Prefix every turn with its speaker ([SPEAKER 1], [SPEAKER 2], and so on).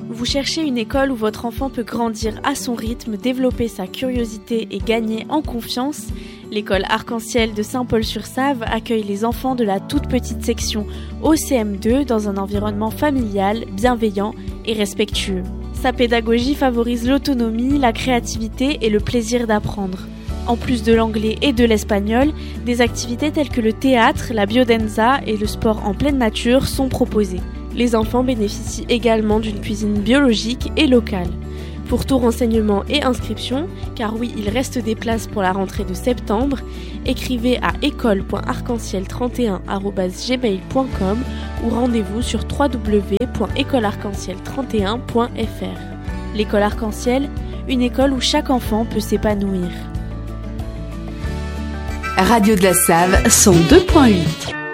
[SPEAKER 1] Vous cherchez une école où votre enfant peut grandir à son rythme, développer sa curiosité et gagner en confiance? L'école Arc-en-Ciel de Saint-Paul-sur-Save accueille les enfants de la toute petite section OCM2 dans un environnement familial, bienveillant et respectueux. Sa pédagogie favorise l'autonomie, la créativité et le plaisir d'apprendre. En plus de l'anglais et de l'espagnol, des activités telles que le théâtre, la biodanza et le sport en pleine nature sont proposées. Les enfants bénéficient également d'une cuisine biologique et locale. Pour tout renseignement et inscription, car oui, il reste des places pour la rentrée de septembre, écrivez à école.arc-en-ciel31@gmail.com ou rendez-vous sur www.écolearc-en-ciel31.fr. L'école Arc-en-Ciel, une école où chaque enfant peut s'épanouir.
[SPEAKER 2] Radio de la Save, 102.8.